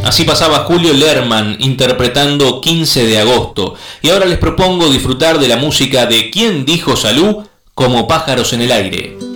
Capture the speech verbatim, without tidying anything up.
Así pasaba Julio Lerman interpretando quince de agosto. Y ahora les propongo disfrutar de la música de ¿Quién dijo salud? Como pájaros en el aire.